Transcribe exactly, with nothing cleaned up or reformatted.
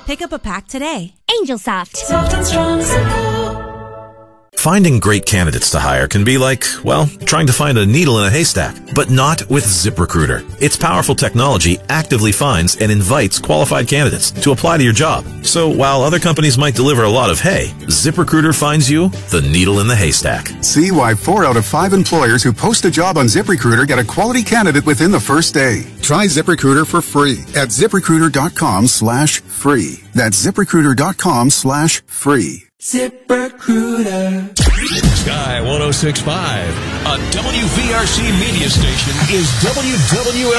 Pick up a pack today. Angel Soft. Soft and strong, simple. Finding great candidates to hire can be like, well, trying to find a needle in a haystack, but not with ZipRecruiter. Its powerful technology actively finds and invites qualified candidates to apply to your job. So while other companies might deliver a lot of hay, ZipRecruiter finds you the needle in the haystack. See why four out of five employers who post a job on ZipRecruiter get a quality candidate within the first day. Try ZipRecruiter for free at ZipRecruiter.com slash free. That's ZipRecruiter.com slash free. ZipRecruiter. Sky one oh six point five, a W V R C media station, is W W L.